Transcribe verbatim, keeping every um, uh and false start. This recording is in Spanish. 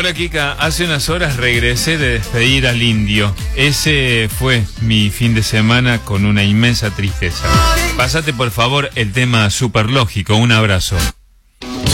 Hola Kika, hace unas horas regresé de despedir al indio. Ese fue mi fin de semana con una inmensa tristeza. Pásate por favor el tema Superlógico, un abrazo.